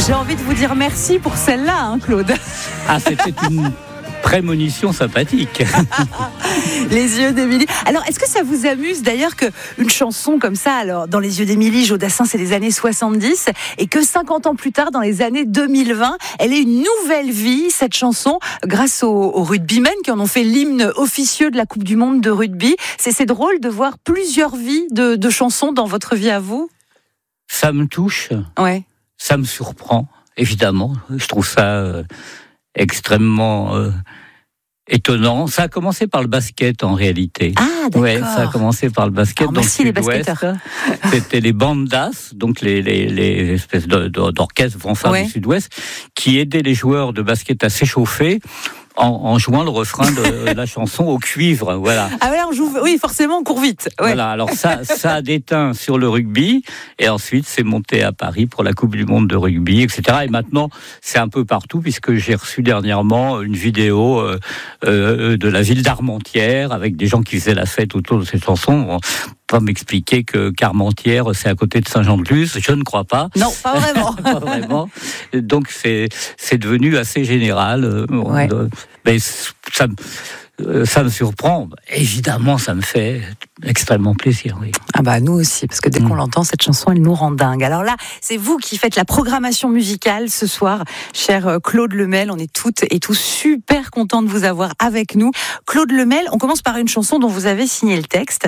J'ai envie de vous dire merci pour celle-là, hein, Claude. Ah, c'était une prémonition sympathique. Les yeux d'Émilie. Alors, est-ce que ça vous amuse d'ailleurs qu'une chanson comme ça, alors dans Les yeux d'Émilie, Jodassin, c'est des années 70, et que 50 ans plus tard, dans les années 2020, elle ait une nouvelle vie, cette chanson, grâce aux rugbymen qui en ont fait l'hymne officieux de la Coupe du Monde de rugby. C'est drôle de voir plusieurs vies de chansons dans votre vie à vous. Ça me touche. Ouais. Ça me surprend, évidemment. Je trouve ça extrêmement étonnant. Ça a commencé par le basket, en réalité. Ah, d'accord. Ouais, ça a commencé par le basket. Alors, dans merci, le les sud-ouest. basketteurs. C'était les bandas, donc les espèces d'orchestres fanfares du sud-ouest, qui aidaient les joueurs de basket à s'échauffer en jouant le refrain de la chanson au cuivre, voilà. Ah ouais, on joue, oui, forcément, on court vite. Ouais. Voilà, alors ça a déteint sur le rugby, et ensuite c'est monté à Paris pour la Coupe du Monde de rugby, etc. Et maintenant, c'est un peu partout, puisque j'ai reçu dernièrement une vidéo de la ville d'Armentières, avec des gens qui faisaient la fête autour de cette chanson. Bon, pas m'expliquer qu'Armentières, c'est à côté de Saint-Jean-de-Luz, je ne crois pas. Non, pas vraiment. Pas vraiment. Donc c'est devenu assez général. Ouais. Mais ça me surprend. Évidemment, ça me fait extrêmement plaisir, oui. Ah bah nous aussi, parce que dès qu'on l'entend, cette chanson, elle nous rend dingue. Alors là, c'est vous qui faites la programmation musicale ce soir, cher Claude Lemel. On est toutes et tous super contents de vous avoir avec nous. Claude Lemel, on commence par une chanson dont vous avez signé le texte.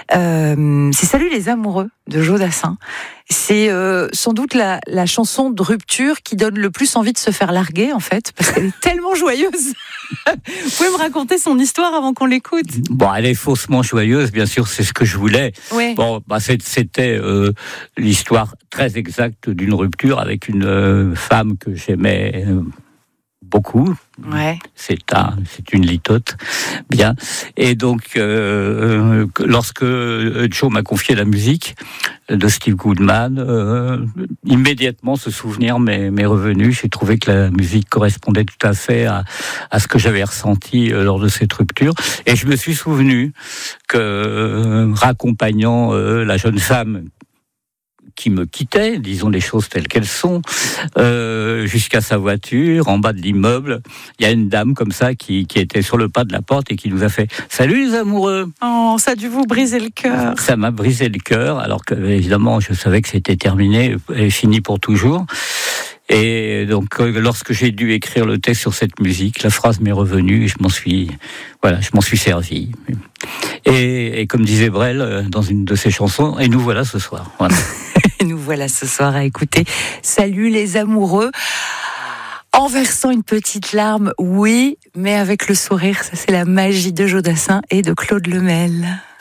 C'est Salut les amoureux de Jodassin. C'est sans doute la chanson de rupture qui donne le plus envie de se faire larguer, en fait, parce qu'elle est tellement joyeuse. Vous pouvez me raconter son histoire avant qu'on l'écoute? Bon, elle est faussement joyeuse, bien sûr, c'est ce que je voulais. Oui. Bon, c'était l'histoire très exacte d'une rupture avec une femme que j'aimais beaucoup. Ouais. C'est une litote, bien. Et donc, lorsque Joe m'a confié la musique de Steve Goodman, immédiatement ce souvenir m'est revenu. J'ai trouvé que la musique correspondait tout à fait à ce que j'avais ressenti lors de cette rupture. Et je me suis souvenu que, raccompagnant la jeune femme qui me quittait, disons les choses telles qu'elles sont, jusqu'à sa voiture, en bas de l'immeuble, il y a une dame comme ça qui était sur le pas de la porte et qui nous a fait « Salut les amoureux !» Oh, ça a dû vous briser le cœur. Ça m'a brisé le cœur, alors que évidemment je savais que c'était terminé et fini pour toujours. Et donc, lorsque j'ai dû écrire le texte sur cette musique, la phrase m'est revenue et je m'en suis servi. Et comme disait Brel dans une de ses chansons, et nous voilà ce soir. Voilà. Nous voilà ce soir à écouter Salut les amoureux, en versant une petite larme, oui, mais avec le sourire. Ça, c'est la magie de Jodassin et de Claude Lemel.